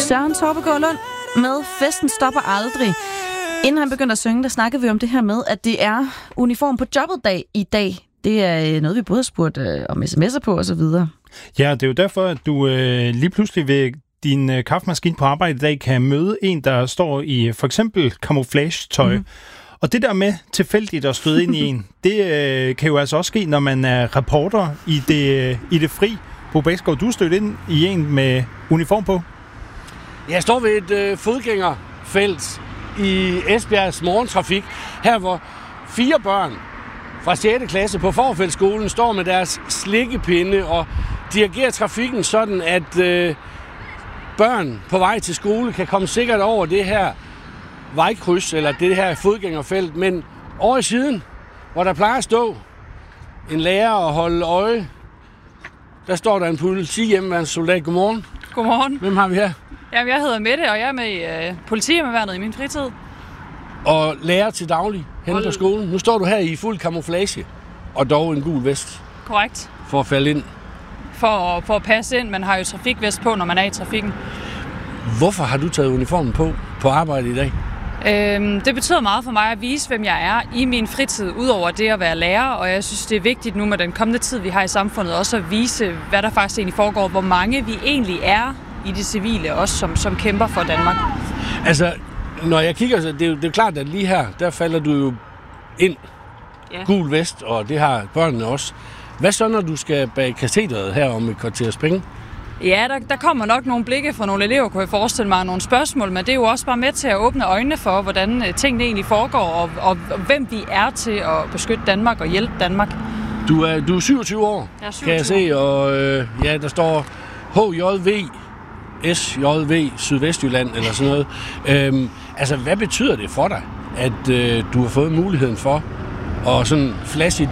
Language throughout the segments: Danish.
Søren Torpegaard Lund med Festen stopper aldrig. Inden han begyndte at synge, der snakkede vi om det her med, at det er uniform på jobbet-dag i dag. Det er noget, vi både har spurgt om sms'er på og så videre. Ja, det er jo derfor, at du lige pludselig ved din kaffemaskine på arbejde i dag kan møde en, der står i for eksempel camouflage-tøj. Mm. Og det der med tilfældigt at støde ind i en, det kan jo altså også ske, når man er reporter i det fri. Bo Bæksgaard, du stødte ind i en med uniform på. Jeg står ved et fodgængerfelt i Esbjergs morgentrafik, her hvor 4 børn fra 6. klasse på Forfeldtskolen står med deres slikkepinde og dirigerer trafikken sådan, at børn på vej til skole kan komme sikkert over det her vejkryds, eller det her fodgængerfelt. Men over i siden, hvor der plejer at stå en lærer og holde øje, der står der en politihjemmeværnssoldat. Godmorgen. Godmorgen. Hvem har vi her? Jamen, jeg hedder Mette, og jeg er med i politihjemmeværnet i min fritid. Og lærer til daglig henne på skolen. Nu står du her i fuld camouflage, og dog en gul vest. Korrekt. For at falde ind. For at passe ind. Man har jo trafikvest på, når man er i trafikken. Hvorfor har du taget uniformen på arbejde i dag? Det betyder meget for mig at vise, hvem jeg er i min fritid, udover det at være lærer, og jeg synes, det er vigtigt nu med den kommende tid, vi har i samfundet, også at vise, hvad der faktisk egentlig foregår, hvor mange vi egentlig er i det civile, også som kæmper for Danmark. Altså, når jeg kigger, så det er klart, at lige her, der falder du jo ind. Ja. Gul vest, og det har børnene også. Hvad så, når du skal bag katedret her om et kvarters penge? Ja, der kommer nok nogle blikke fra nogle elever, kunne jeg forestille mig, nogle spørgsmål, men det er jo også bare med til at åbne øjnene for, hvordan tingene egentlig foregår, og hvem vi er til at beskytte Danmark og hjælpe Danmark. Du er 27 år, jeg er 27 kan jeg se, og der står HJV, SJV, Sydvestjylland eller sådan noget. Altså, hvad betyder det for dig, at du har fået muligheden for at sådan flashe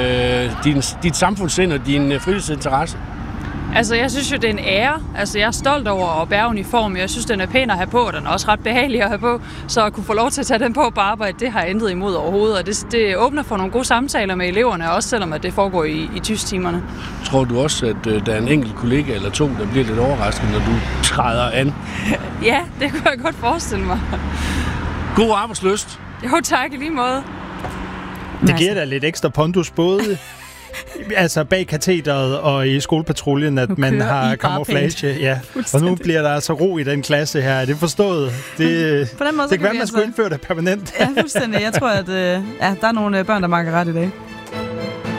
dit samfundssind og din fritidsinteresse? Altså, jeg synes jo, det er en ære. Altså, jeg er stolt over at bære uniform. Jeg synes, den er pæn at have på, og den er også ret behagelig at have på. Så at kunne få lov til at tage den på arbejde, det har jeg intet imod overhovedet. Og det åbner for nogle gode samtaler med eleverne, også selvom at det foregår i tysktimerne. Tror du også, at der er en enkelt kollega eller to, der bliver lidt overrasket, når du træder an? Ja, det kunne jeg godt forestille mig. God arbejdslyst. Jo, tak i lige måde. Det giver da lidt ekstra pondus, både altså bag katedret og i skolepatruljen, at man har camouflage. Ja. Og nu bliver der altså ro i den klasse her. Er det forstået? Det kan være, man skulle indføre det permanent. Ja, fuldstændig. Jeg tror, at der er nogle børn, der markerer ret i dag.